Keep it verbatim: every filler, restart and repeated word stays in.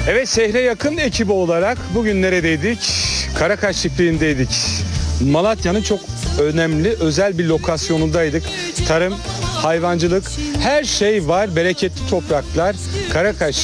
Evet, şehre yakın ekibi olarak bugün neredeydik? Karakaş çiftliğindeydik. Malatya'nın çok önemli, özel bir lokasyonundaydık. Tarım, hayvancılık, her şey var. Bereketli topraklar. Karakaş